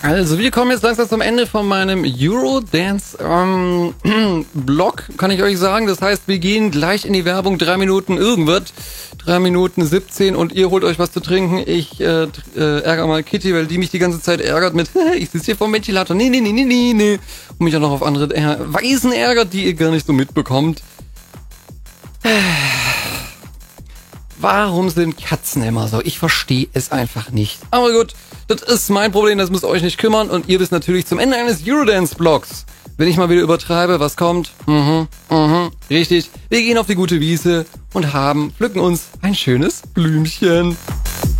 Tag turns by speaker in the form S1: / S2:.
S1: Also, wir kommen jetzt langsam zum Ende von meinem Eurodance-Blog, kann ich euch sagen. Das heißt, wir gehen gleich in die Werbung, 3 Minuten irgendwas, 3 Minuten 17 und ihr holt euch was zu trinken. Ich ärgere mal Kitty, weil die mich die ganze Zeit ärgert mit, ich sitze hier vom Ventilator, nee. Und mich auch noch auf andere Weisen ärgert, die ihr gar nicht so mitbekommt. Warum sind Katzen immer so? Ich verstehe es einfach nicht. Aber gut, das ist mein Problem, das müsst ihr euch nicht kümmern. Und ihr wisst natürlich zum Ende eines Eurodance-Blogs, wenn ich mal wieder übertreibe, was kommt? Richtig, wir gehen auf die gute Wiese und pflücken uns ein schönes Blümchen.